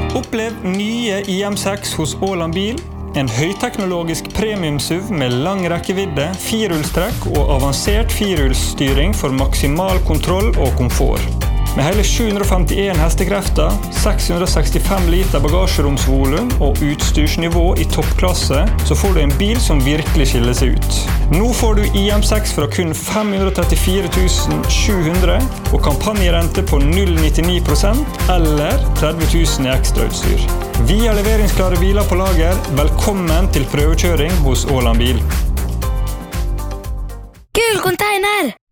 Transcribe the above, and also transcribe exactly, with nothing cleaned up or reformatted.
Opplev nye I M seks hos Åland Bil. En høyteknologisk premium-S U V med lang rekkevidde, firehjulstrekk og avansert firehjulsstyring for maksimal kontroll og komfort. Med hele sju hundre og femtien hestekrefter, seks hundre og sekstifem liter bagasjeromsvolum og utstyrsnivå i toppklasse, så får du en bil som virkelig skiller seg ut. Nå får du I M seks fra kun fem hundre og trettifire tusen sju hundre og kampanjerente på null komma nittini prosent eller tretti tusen i ekstrautstyr. Vi har leveringsklare biler på lager. Velkommen til prøvekjøring hos Åland Bil. Gul container!